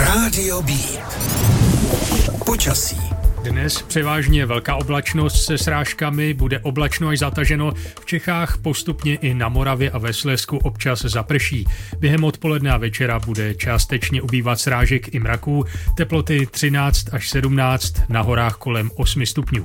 Rádio Beat. Počasí. Dnes převážně velká oblačnost se srážkami, bude oblačno až zataženo. V Čechách postupně i na Moravě a ve Slezsku občas zaprší. Během odpoledne a večera bude částečně ubývat srážek i mraků. Teploty 13 až 17, na horách kolem 8 stupňů.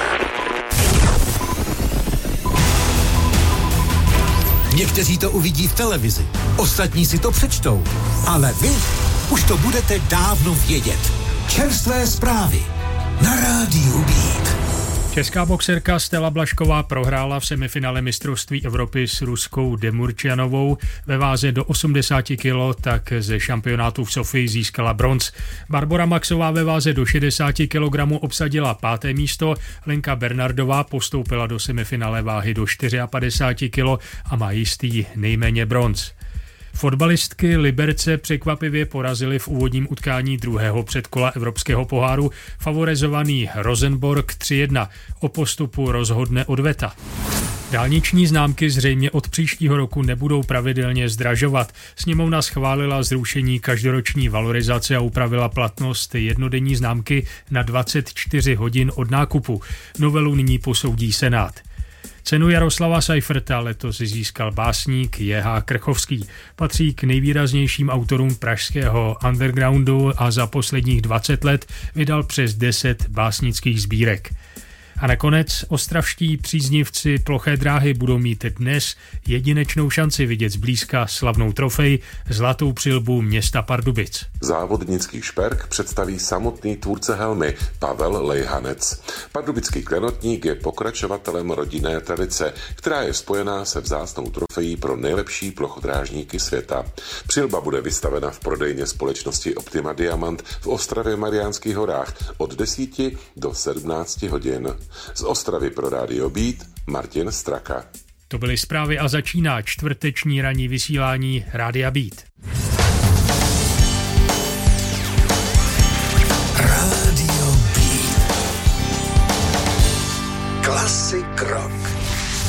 Někteří to uvidí v televizi, ostatní si to přečtou, ale vy už to budete dávno vědět. Čerstvé zprávy na Rádiu Beat. Česká boxerka Stella Blažková prohrála v semifinále mistrovství Evropy s Ruskou Demurčianovou. Ve váze do 80 kg tak ze šampionátu v Sofii získala bronz. Barbora Maxová ve váze do 60 kg obsadila 5. místo. Lenka Bernardová postoupila do semifinále váhy do 54 kg a má jistý nejméně bronz. Fotbalistky Liberce překvapivě porazily v úvodním utkání druhého předkola Evropského poháru favorizovaný Rosenborg 3-1. O postupu rozhodne odveta. Dálniční známky zřejmě od příštího roku nebudou pravidelně zdražovat. Sněmovna schválila zrušení každoroční valorizace a upravila platnost jednodenní známky na 24 hodin od nákupu. Novelu nyní posoudí Senát. Cenu Jaroslava Seiferta letos získal básník J.H. Krchovský. Patří k nejvýraznějším autorům pražského undergroundu a za posledních 20 let vydal přes 10 básnických sbírek. A nakonec ostravští příznivci ploché dráhy budou mít dnes jedinečnou šanci vidět zblízka slavnou trofej Zlatou přilbu města Pardubic. Závodnický šperk představí samotný tvůrce helmy Pavel Lejhanec. Pardubický klenotník je pokračovatelem rodinné tradice, která je spojená se vzácnou trofejí pro nejlepší plochodrážníky světa. Přilba bude vystavena v prodejně společnosti Optima Diamant v Ostravě Mariánských horách od 10 do 17 hodin. Z Ostravy pro Rádio Beat Martin Straka. To byly zprávy a začíná čtvrteční ranní vysílání Rádia Beat.